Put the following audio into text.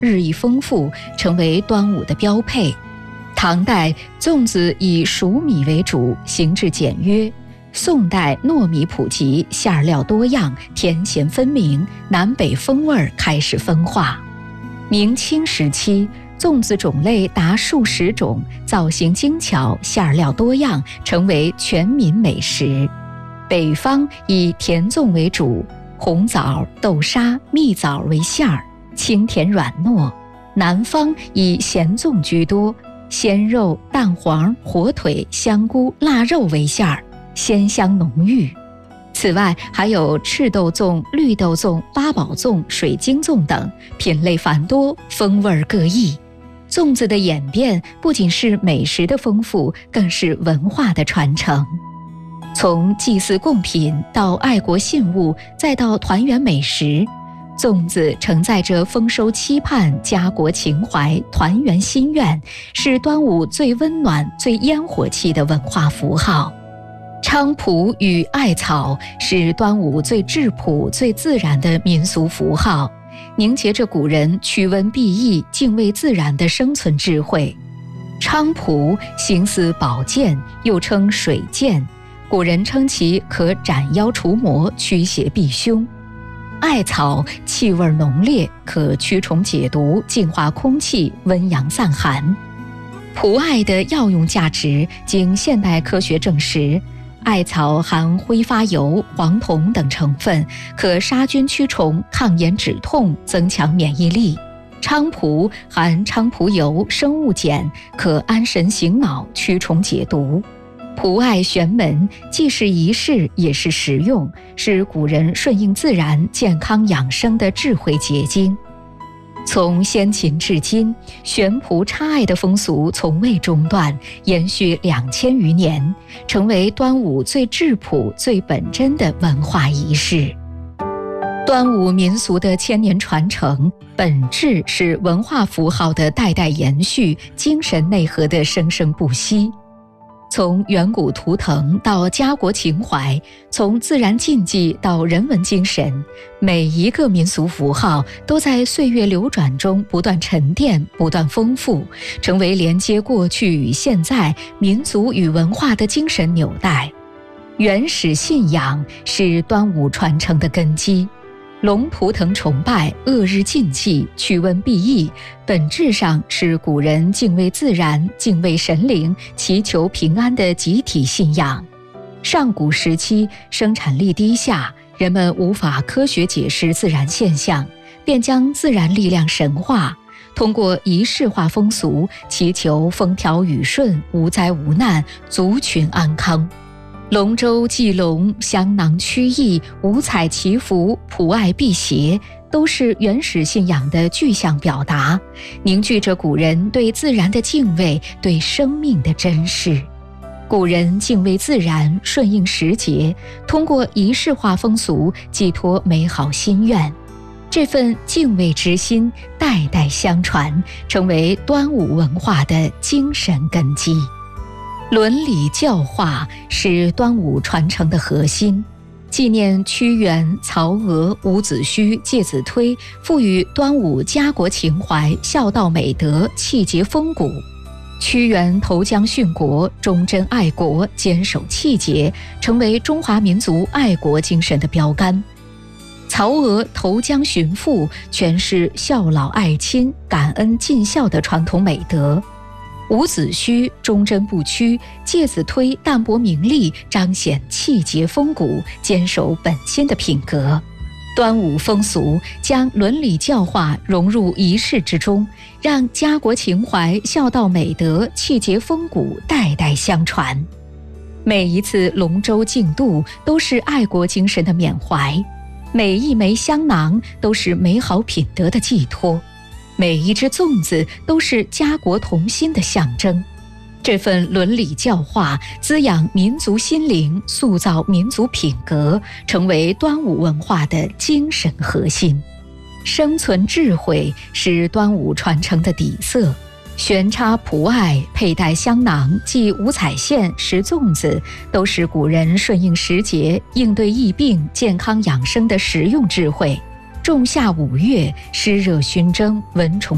日益丰富，成为端午的标配。唐代粽子以熟米为主，形制简约。宋代糯米普及，馅料多样，甜咸分明，南北风味开始分化。明清时期，粽子种类达数十种，造型精巧，馅料多样，成为全民美食。北方以甜粽为主，红枣、豆沙、蜜枣为馅儿，清甜软糯。南方以咸粽居多，鲜肉、蛋黄、火腿、香菇、腊肉为馅儿，鲜香浓郁。此外还有赤豆粽、绿豆粽、八宝粽、水晶粽等，品类繁多，风味各异。粽子的演变不仅是美食的丰富，更是文化的传承。从祭祀贡品到爱国信物，再到团圆美食，粽子承载着丰收期盼、家国情怀、团圆心愿，是端午最温暖、最烟火气的文化符号。菖蒲与艾草是端午最质朴、最自然的民俗符号，凝结着古人驱瘟避疫、敬畏自然的生存智慧。菖蒲形似宝剑，又称水剑，古人称其可斩妖除魔、驱邪避凶。艾草气味浓烈，可驱虫解毒、净化空气、温阳散寒。蒲艾的药用价值经现代科学证实，艾草含挥发油、黄酮等成分，可杀菌驱虫、抗炎止痛、增强免疫力。菖蒲含菖蒲油、生物碱，可安神醒脑、驱虫解毒。蒲艾玄门，既是仪式，也是实用，是古人顺应自然、健康养生的智慧结晶。从先秦至今，悬蒲插艾的风俗从未中断，延续2000余年，成为端午最质朴、最本真的文化仪式。端午民俗的千年传承，本质是文化符号的代代延续，精神内核的生生不息。从远古图腾到家国情怀，从自然禁忌到人文精神，每一个民俗符号都在岁月流转中不断沉淀、不断丰富，成为连接过去与现在、民族与文化的精神纽带。原始信仰是端午传承的根基。龙图腾崇拜、恶日禁忌、驱瘟避疫，本质上是古人敬畏自然、敬畏神灵、祈求平安的集体信仰。上古时期，生产力低下，人们无法科学解释自然现象，便将自然力量神化，通过仪式化风俗，祈求风调雨顺、无灾无难、族群安康。龙舟祭龙、香囊驱疫、五彩祈福、蒲艾辟邪，都是原始信仰的具象表达，凝聚着古人对自然的敬畏、对生命的珍视。古人敬畏自然，顺应时节，通过仪式化风俗寄托美好心愿。这份敬畏之心代代相传，成为端午文化的精神根基。伦理教化是端午传承的核心，纪念屈原、曹娥、伍子胥、介子推，赋予端午家国情怀、孝道美德、气节风骨。屈原投江殉国，忠贞爱国，坚守气节，成为中华民族爱国精神的标杆。曹娥投江寻父，诠释孝老爱亲、感恩尽孝的传统美德。伍子胥忠贞不屈，介子推淡泊名利，彰显气节风骨，坚守本心的品格。端午风俗将伦理教化融入仪式之中，让家国情怀、孝道美德、气节风骨代代相传。每一次龙舟竞渡都是爱国精神的缅怀，每一枚香囊都是美好品德的寄托，每一只粽子都是家国同心的象征。这份伦理教化滋养民族心灵，塑造民族品格，成为端午文化的精神核心。生存智慧是端午传承的底色，悬插蒲艾、佩戴香囊、系五彩线、食粽子，都是古人顺应时节、应对疫病、健康养生的实用智慧。仲夏5月，湿热熏蒸，蚊虫